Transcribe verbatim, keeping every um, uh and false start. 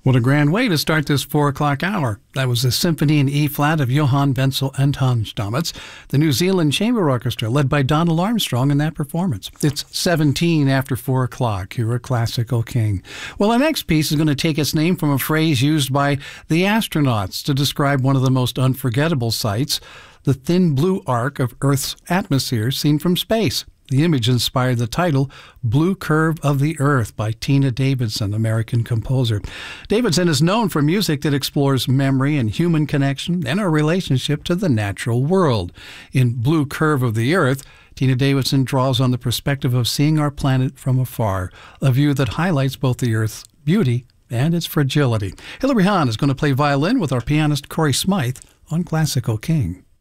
What a grand way to start this four o'clock hour. That was the Symphony in E-flat of Johann Wenzel Anton Stamitz, the New Zealand Chamber Orchestra, led by Donald Armstrong in that performance. It's seventeen after four o'clock. You're a classical king. Well, our next piece is going to take its name from a phrase used by the astronauts to describe one of the most unforgettable sights, the thin blue arc of Earth's atmosphere seen from space. The image inspired the title, Blue Curve of the Earth, by Tina Davidson, American composer. Davidson is known for music that explores memory and human connection and our relationship to the natural world. In Blue Curve of the Earth, Tina Davidson draws on the perspective of seeing our planet from afar, a view that highlights both the Earth's beauty and its fragility. Hilary Hahn is going to play violin with our pianist Corey Smythe on Classical King.